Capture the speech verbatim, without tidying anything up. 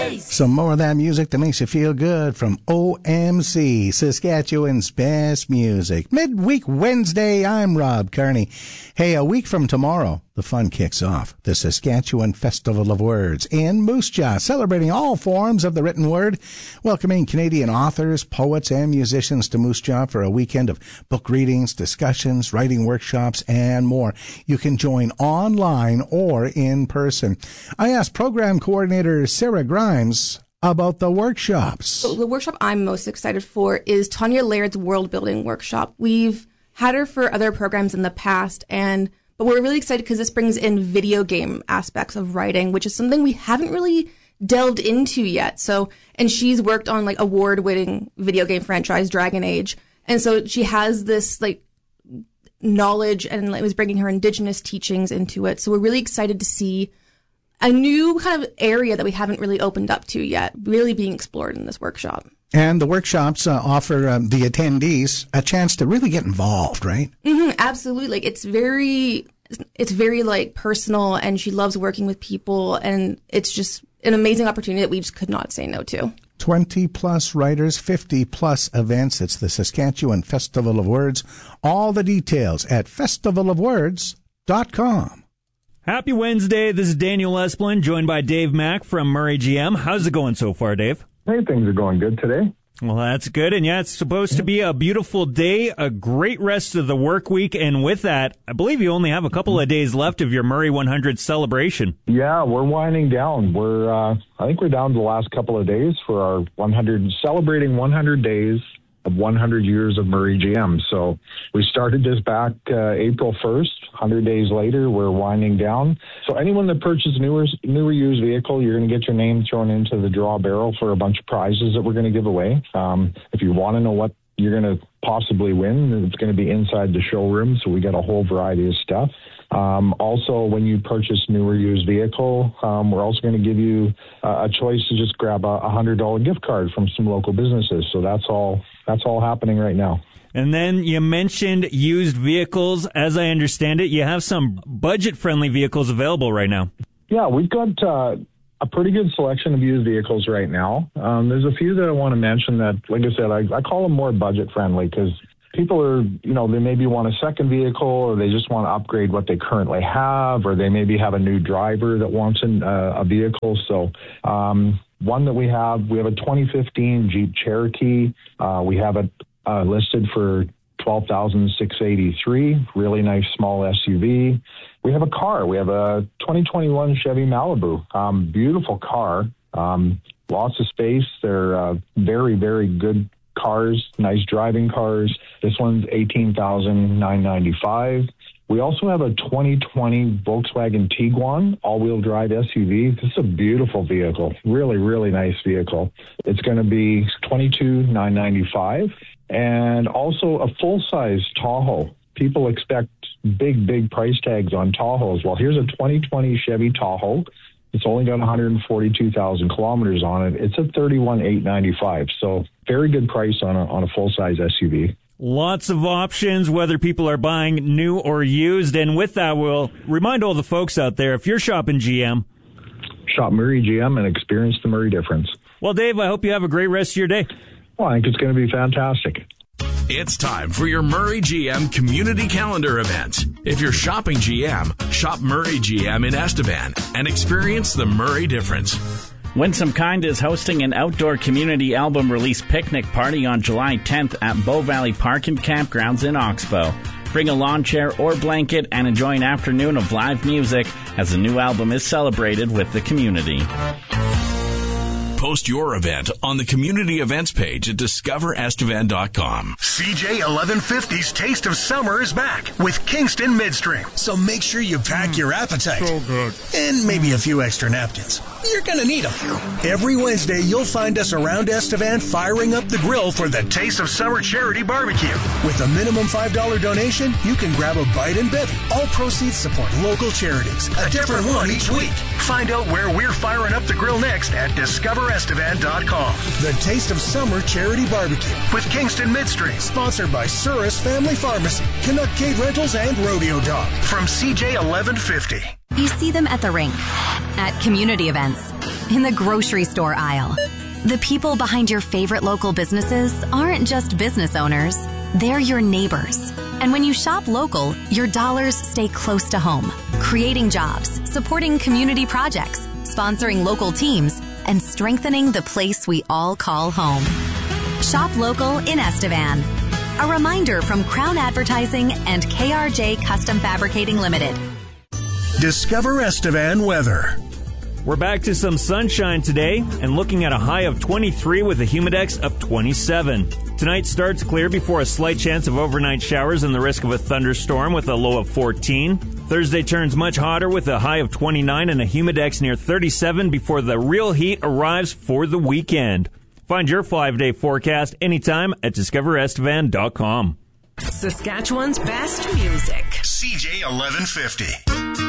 Chase. Some more of that music that makes you feel good from O M C, Saskatchewan's best music. Midweek Wednesday, I'm Rob Carney. Hey, a week from tomorrow, the fun kicks off. The Saskatchewan Festival of Words in Moose Jaw, celebrating all forms of the written word, welcoming Canadian authors, poets, and musicians to Moose Jaw for a weekend of book readings, discussions, writing workshops, and more. You can join online or in person. I asked program coordinator Sarah Grimes about the workshops. So the workshop I'm most excited for is Tanya Laird's World Building Workshop. We've had her for other programs in the past, and but we're really excited because this brings in video game aspects of writing, which is something we haven't really delved into yet. So, and she's worked on like award-winning video game franchise Dragon Age, and so she has this like knowledge, and it was bringing her Indigenous teachings into it. So we're really excited to see a new kind of area that we haven't really opened up to yet, really being explored in this workshop. And the workshops uh, offer um, the attendees a chance to really get involved, right? Mm-hmm, absolutely. Like it's very, it's very like personal, and she loves working with people, and it's just an amazing opportunity that we just could not say no to. twenty plus writers, fifty plus events. It's the Saskatchewan Festival of Words. All the details at festival of words dot com. Happy Wednesday. This is Daniel Esplin, joined by Dave Mack from Murray G M. How's it going so far, Dave? Hey, things are going good today. Well, that's good. And yeah, it's supposed to be a beautiful day, a great rest of the work week. And with that, I believe you only have a couple of days left of your Murray one hundred celebration. Yeah, we're winding down. We're, uh, I think we're down to the last couple of days for our one hundred, celebrating one hundred days of one hundred years of Murray G M. So we started this back uh, April first. one hundred days later, we're winding down. So anyone that purchases newer, newer used vehicle, you're going to get your name thrown into the draw barrel for a bunch of prizes that we're going to give away. Um, if you want to know what you're going to possibly win, it's going to be inside the showroom. So we got a whole variety of stuff. Um, also, when you purchase newer used vehicle, um, we're also going to give you uh, a choice to just grab a one hundred dollars gift card from some local businesses. So that's all, that's all happening right now. And then you mentioned used vehicles. As I understand it, you have some budget-friendly vehicles available right now. Yeah, we've got uh, a pretty good selection of used vehicles right now. Um, there's a few that I want to mention that, like I said, I, I call them more budget-friendly because people are, you know, they maybe want a second vehicle, or they just want to upgrade what they currently have, or they maybe have a new driver that wants an, uh, a vehicle. So um, one that we have, we have a twenty fifteen Jeep Cherokee. Uh, we have it uh, listed for twelve thousand six hundred eighty-three dollars, really nice small S U V. We have a car. We have a twenty twenty-one Chevy Malibu, um, beautiful car, um, lots of space. They're uh, very, very good cars, nice driving cars. This one's eighteen thousand nine hundred ninety-five dollars. We also have a twenty twenty Volkswagen Tiguan all-wheel drive S U V. This is a beautiful vehicle, really, really nice vehicle. It's going to be twenty-two thousand nine hundred ninety-five dollars. And also a full-size Tahoe. People expect big, big price tags on Tahoes. Well, here's a twenty twenty Chevy Tahoe. It's only got one hundred forty-two thousand kilometers on it. It's at thirty-one thousand eight hundred ninety-five dollars. So very good price on a, on a full-size S U V. Lots of options, whether people are buying new or used. And with that, we'll remind all the folks out there, if you're shopping G M, shop Murray G M and experience the Murray difference. Well, Dave, I hope you have a great rest of your day. Well, I think it's going to be fantastic. It's time for your Murray G M community calendar event. If you're shopping G M, shop Murray G M in Estevan and experience the Murray difference. Winsome Kind is hosting an outdoor community album release picnic party on July tenth at Bow Valley Park and Campgrounds in Oxbow. Bring a lawn chair or blanket and enjoy an afternoon of live music as the new album is celebrated with the community. Post your event on the community events page at discover estevan dot com. C J eleven fifty's Taste of Summer is back with Kingston Midstream. So make sure you pack mm, your appetite. So good. And maybe a few extra napkins. You're going to need them. Every Wednesday, you'll find us around Estevan firing up the grill for the Taste of Summer Charity Barbecue. With a minimum five dollars donation, you can grab a bite and bevy. All proceeds support local charities. A, a different, different one each week. Find out where we're firing up the grill next at discover estevan dot com. The Taste of Summer Charity Barbecue with Kingston Midstream. Sponsored by Surus Family Pharmacy, Canuck Rentals, and Rodeo Dog. From C J eleven fifty. You see them at the rink, at community events, in the grocery store aisle. The people behind your favorite local businesses aren't just business owners, they're your neighbors. And when you shop local, your dollars stay close to home, creating jobs, supporting community projects, sponsoring local teams, and strengthening the place we all call home. Shop local in Estevan. A reminder from Crown Advertising and K R J Custom Fabricating Limited. Discover Estevan weather. We're back to some sunshine today and looking at a high of twenty-three with a humidex of twenty-seven. Tonight starts clear before a slight chance of overnight showers and the risk of a thunderstorm with a low of fourteen. Thursday turns much hotter with a high of twenty-nine and a humidex near thirty-seven before the real heat arrives for the weekend. Find your five-day forecast anytime at discover estevan dot com. Saskatchewan's best music. C J eleven fifty.